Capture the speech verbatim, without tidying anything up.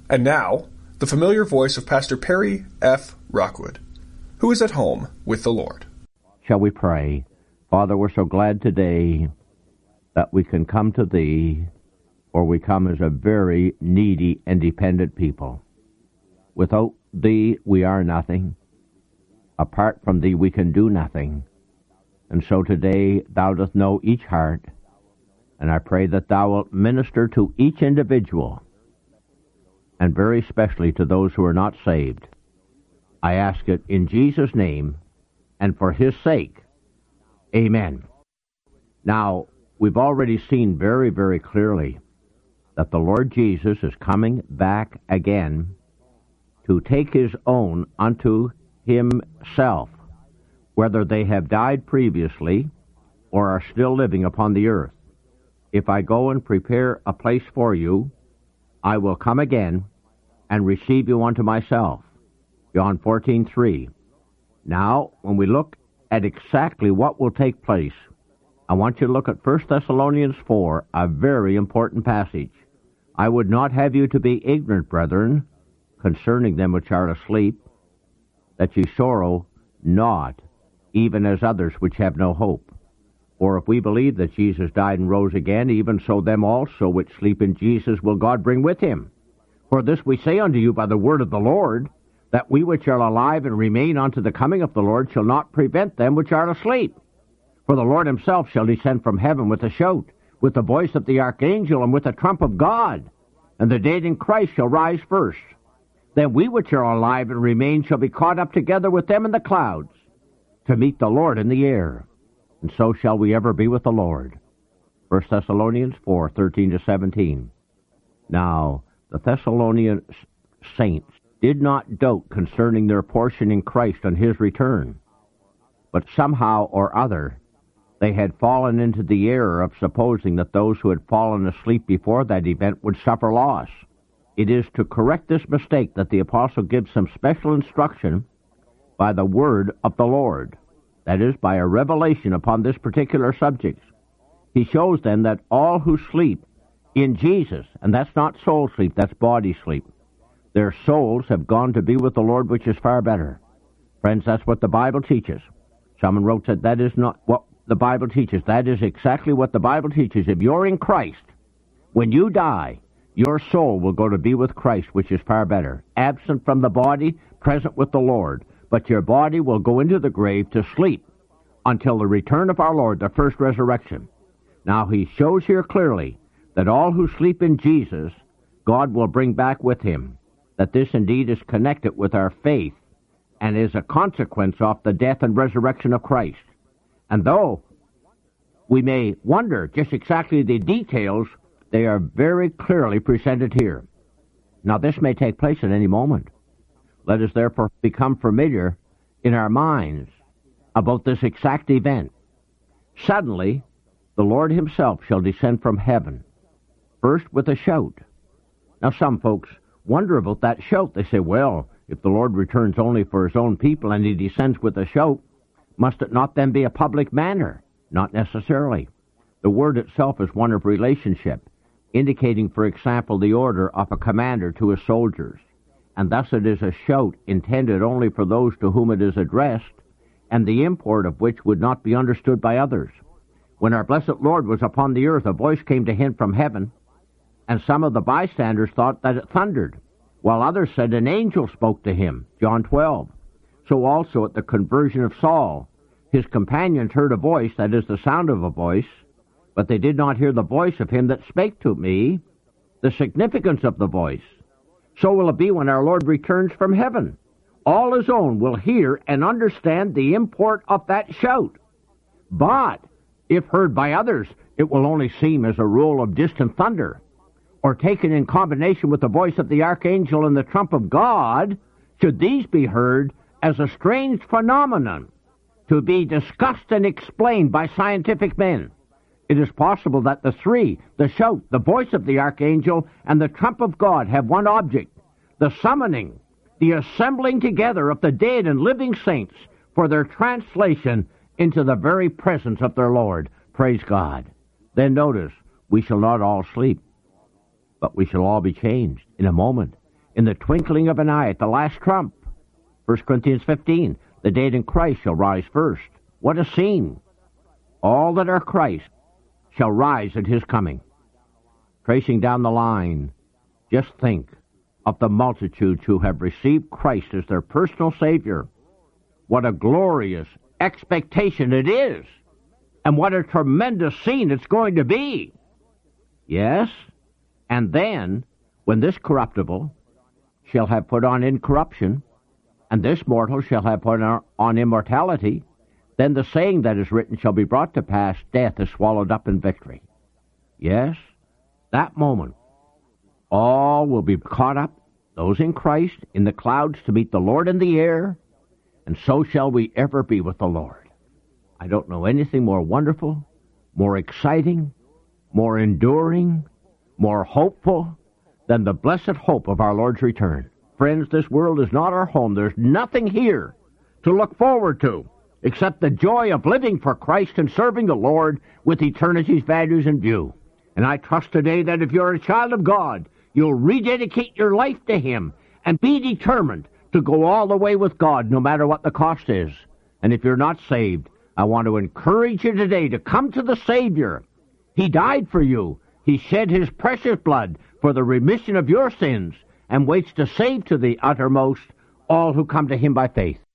And now, the familiar voice of Pastor Perry F. Rockwood, who is at home with the Lord. Shall we pray? Father, we're so glad today that we can come to Thee, for we come as a very needy and dependent people. Without Thee, we are nothing. Apart from Thee, we can do nothing. And so today, Thou dost know each heart, and I pray that Thou wilt minister to each individual, and very especially to those who are not saved. I ask it in Jesus' name, and for His sake. Amen. Now, we've already seen very, very clearly that the Lord Jesus is coming back again to take His own unto Himself, whether they have died previously or are still living upon the earth. If I go and prepare a place for you, I will come again and receive you unto myself. John fourteen three. Now, when we look at exactly what will take place, I want you to look at First Thessalonians four, a very important passage. I would not have you to be ignorant, brethren, concerning them which are asleep, that ye sorrow not, even as others which have no hope. For if we believe that Jesus died and rose again, even so them also which sleep in Jesus will God bring with Him. For this we say unto you by the word of the Lord, that we which are alive and remain unto the coming of the Lord shall not prevent them which are asleep. For the Lord Himself shall descend from heaven with a shout, with the voice of the archangel, and with the trump of God. And the dead in Christ shall rise first. Then we which are alive and remain shall be caught up together with them in the clouds, to meet the Lord in the air. And so shall we ever be with the Lord. First Thessalonians four, thirteen to seventeen. Now, the Thessalonian saints did not doubt concerning their portion in Christ on His return, but somehow or other they had fallen into the error of supposing that those who had fallen asleep before that event would suffer loss. It is to correct this mistake that the apostle gives some special instruction by the word of the Lord, that is, by a revelation upon this particular subject. He shows them that all who sleep in Jesus, and that's not soul sleep, that's body sleep, their souls have gone to be with the Lord, which is far better. Friends, that's what the Bible teaches. Someone wrote that that is not what the Bible teaches. That is exactly what the Bible teaches. If you're in Christ, when you die, your soul will go to be with Christ, which is far better. Absent from the body, present with the Lord. But your body will go into the grave to sleep until the return of our Lord, the first resurrection. Now, He shows here clearly that all who sleep in Jesus, God will bring back with Him. That this indeed is connected with our faith and is a consequence of the death and resurrection of Christ. And though we may wonder just exactly the details, they are very clearly presented here. Now, this may take place at any moment. Let us therefore become familiar in our minds about this exact event. Suddenly, the Lord Himself shall descend from heaven, first with a shout. Now, some folks wonder about that shout. They say, well, if the Lord returns only for His own people and He descends with a shout, must it not then be a public manner? Not necessarily. The word itself is one of relationship, indicating, for example, the order of a commander to his soldiers. And thus it is a shout intended only for those to whom it is addressed, and the import of which would not be understood by others. When our blessed Lord was upon the earth, a voice came to Him from heaven, and some of the bystanders thought that it thundered, while others said an angel spoke to Him. John twelve. So also at the conversion of Saul, his companions heard a voice, that is, the sound of a voice, but they did not hear the voice of Him that spake to me, the significance of the voice. So will it be when our Lord returns from heaven. All His own will hear and understand the import of that shout. But if heard by others, it will only seem as a roll of distant thunder, or taken in combination with the voice of the archangel and the trump of God, should these be heard as a strange phenomenon to be discussed and explained by scientific men. It is possible that the three, the shout, the voice of the archangel, and the trump of God have one object, the summoning, the assembling together of the dead and living saints for their translation into the very presence of their Lord. Praise God. Then notice, we shall not all sleep, but we shall all be changed in a moment. in the twinkling of an eye, at the last trump. First Corinthians fifteen, the dead in Christ shall rise first. What a scene! All that are Christ shall rise at his coming. Tracing down the line, just think of the multitudes who have received Christ as their personal Savior. What a glorious expectation it is, and what a tremendous scene it's going to be. Yes, and then, when this corruptible shall have put on incorruption, and this mortal shall have put on immortality, then the saying that is written shall be brought to pass, death is swallowed up in victory. Yes, that moment, all will be caught up, those in Christ, in the clouds to meet the Lord in the air, and so shall we ever be with the Lord. I don't know anything more wonderful, more exciting, more enduring, more hopeful than the blessed hope of our Lord's return. Friends, this world is not our home. There's nothing here to look forward to except the joy of living for Christ and serving the Lord with eternity's values in view. And I trust today that if you're a child of God, you'll rededicate your life to Him and be determined to go all the way with God, no matter what the cost is. And if you're not saved, I want to encourage you today to come to the Savior. He died for you. He shed His precious blood for the remission of your sins and waits to save to the uttermost all who come to Him by faith.